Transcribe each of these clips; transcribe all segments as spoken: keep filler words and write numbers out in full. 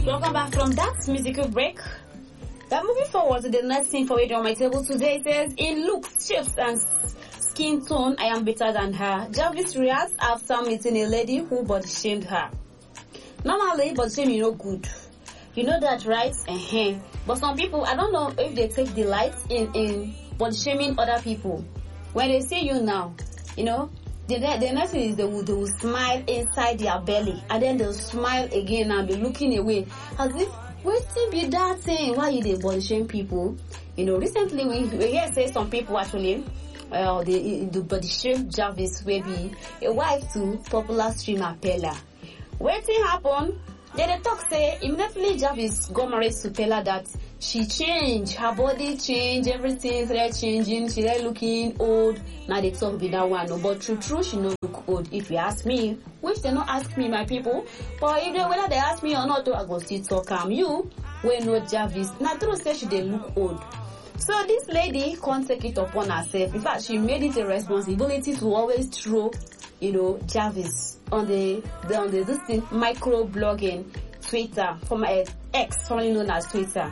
Welcome back from that musical break. We're moving forward to the next thing for it on my table today. It says, in looks, shapes, and skin tone, I am better than her. Jarvis reacts after meeting a lady who body shamed her. Normally, body shaming is no good. You know that, right? Uh-huh. But some people, I don't know if they take delight in, in body shaming other people. When they see you now, you know, the, the next thing is they will, they will smile inside their belly. And then they'll smile again and be looking away. As if, waiting be that thing. Why you they body shame people? You know, recently we, we hear say some people actually, well, they, the body shame Jarvis will be a wife to popular streamer Pella. Waiting happen. Then they talk say immediately Jarvis got married to Pella that she changed, her body changed, everything started changing, she started looking old. Now they talk be that one, no, but true true she no look old. If you ask me, which they not ask me, my people, but if they whether they ask me or not, I go still talk. am you when no Jarvis. Now true say she they look old. So this lady can't take it upon herself. In fact, she made it a responsibility to always throw, you know, Jarvis on the, the on the this thing micro blogging Twitter from uh, X, formerly known as Twitter.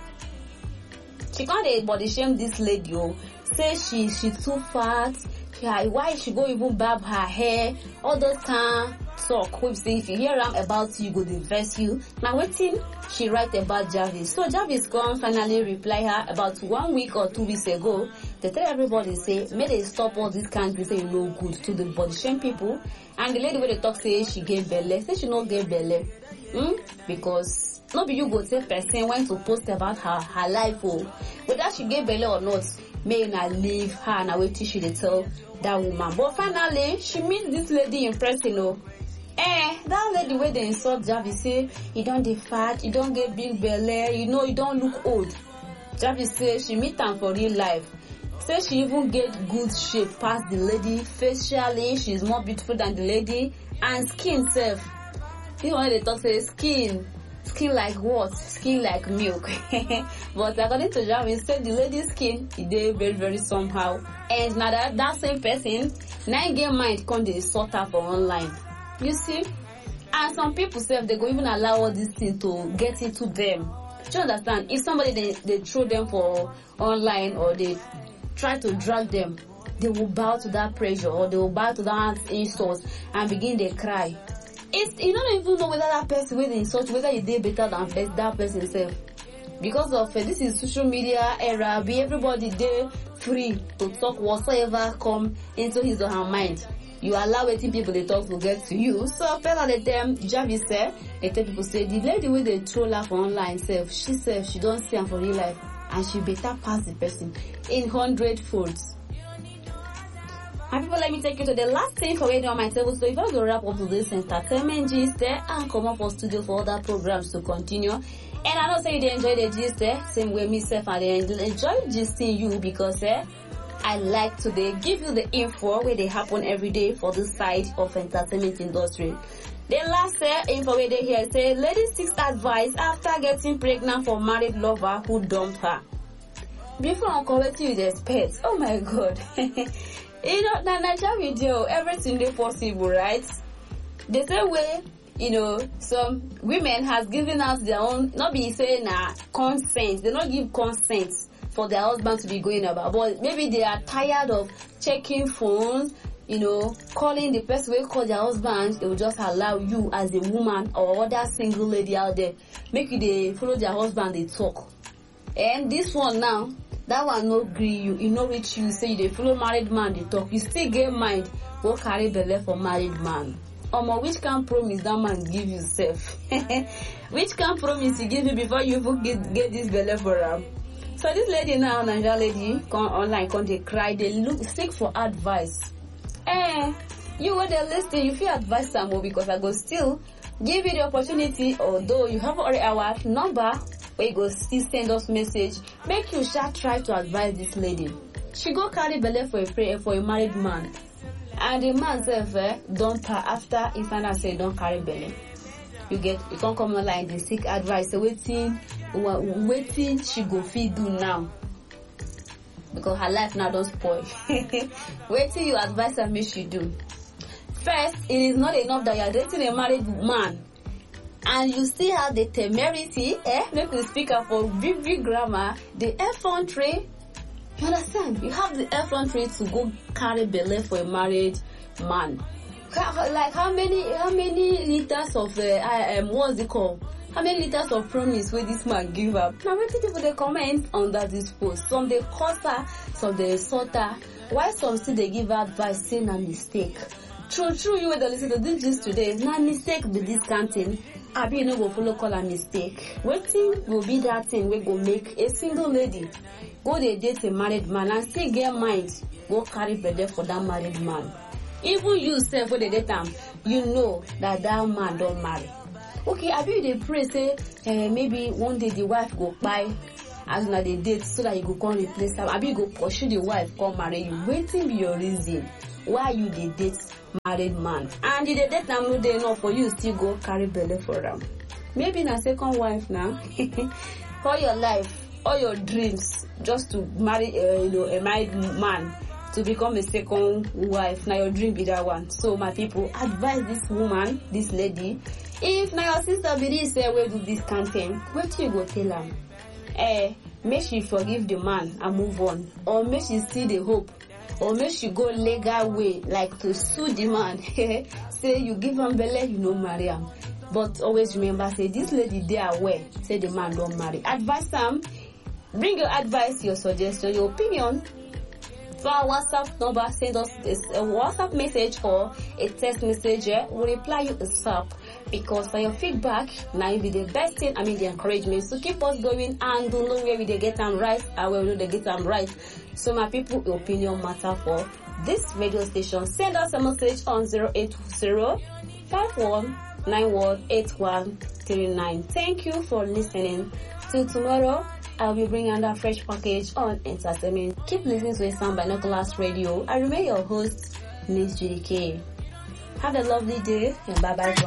She can't body shame this lady. Oh, say she she too fat. She, why she go even barb her hair? All those kind talk. We say if you hear am about you, go diverse you. Now waiting, she write about Jarvis. So Jarvis come finally reply her about one week or two weeks ago. They tell everybody say, may they stop all this kind of say no good to the body shame people. And the lady where they talk say she gave belly, say she not gave belly, hmm? Because not be you go say person went to post about her her life, oh, whether she gave belly or not, may not leave her and wait till she they tell that woman. But finally, she meets this lady in person, you know. Eh, that lady where they insult Jarvis say, you don't dey fat, you don't get big belly, you know, you don't look old. Jarvis say she meet am for real life. Say she even get good shape past the lady. Facially, she's more beautiful than the lady. And skin self. You know they talk say skin. Skin like what? Skin like milk. But according to Jarvis, say the lady's skin is very, very somehow. And now that, that same person, nine game mind come they sort out for online. You see? And some people say they go even allow all these things to get into them. Do you understand? If somebody they, they throw them for online or they try to drag them, they will bow to that pressure or they will bow to that insult and begin to cry. It's, you don't even know whether that person will insult, whether you did better than that person itself. Because of uh, this is social media era, be everybody there free to talk whatsoever come into his or her mind. You allow waiting people they talk to get to you. So fella the time Jarvis said, they tell people say the lady with the troll her for online self, she said she don't see her for real life and she better pass the person in hundred folds. And people, let me take you to the last thing for waiting on my table. So if I go wrap up to this entertainment gist there and come up for studio for other programs to continue. And I know say you enjoy the gist there, same way myself and they enjoy gisting you because eh, I like to they give you the info where they happen every day for this side of entertainment industry. The last uh, info where they hear say lady seeks advice after getting pregnant for married lover who dumped her. Before I correct you with the pets, oh my god. You know, the Naija video, everything is possible, right? The same way, you know, some women has given us their own, not be saying uh, consent, they don't give consent for their husband to be going about, but maybe they are tired of checking phones, you know, calling the person who call their husband, they will just allow you as a woman or other single lady out there, make you they follow their husband, they talk. And this one now, that one no agree you, you no reach you, say you they follow married man, they talk, you still get mind, go carry belle for married man. Omo, which can promise that man give you self? Which can promise you give you before you even get, get this belle for him? So this lady now, Naija lady, come online, come they cry, they look, seek for advice. Eh, you were the listen, you feel advice some more because I go still give you the opportunity, although you have already our number, where you go still send us message, make you shall try to advise this lady. She go carry belle for a prayer for a married man. And the man self eh, don't her after he find out say don't carry belly. You get you can't come online they seek advice. So waiting waiting she go feed do now. Because her life now don't spoil. Waiting you advise her make she do. First, it is not enough that you are dating a married man. and you still have the temerity, eh? Make we speak up for big big grammar, the effrontery. You understand? You have the effrontery to go carry belle for a married man. Like how many how many liters of uh, um what's it called? How many liters of promise will this man give up? Now wait till the comments under this post. Some they curse her, some they insult her. Why some still they give her advice saying a mistake? True, true, you will listen to this just today. Now mistake be this canting. Abi you no go follow call a mistake. Waiting will be that thing we go make a single lady go they date a married man and still get mind go carry belle for that married man. Even you self when they date them, you know that that man don't marry. Okay, I be they pray say uh, maybe one day the wife go buy as na they date so that you go come replace her. I be go pursue the wife come marry you. Waiting be your reason why you dey date married man, and the date them no dey enough for you still go carry belle for them. Maybe na second wife now. All your life, all your dreams, just to marry uh, you know a married man. To become a second wife, now your dream be that one. So my people, advise this woman, this lady, if now your sister be this say we do this campaign, what you go tell her? Eh, make she forgive the man and move on, or make she still the hope, or make she go legal way like to sue the man. Say you give him belle, you know marry him. But always remember, say this lady they are aware, say the man don't marry. Advise them, bring your advice, your suggestion, your opinion. For our WhatsApp number, send us this, a WhatsApp message or a text message. We'll reply you ASAP because for your feedback, now will be the best thing. I mean the encouragement. So keep us going and don't know where we they get them right and where we they get them right. So my people, your opinion matter for this radio station. Send us a message on zero eight zero five one nine one eight one three nine. Thank you for listening. Till tomorrow, I'll be bringing another fresh package on entertainment. Keep listening to Sound Binoculars Radio. I remain your host, Miss Judy K. Have a lovely day and bye bye.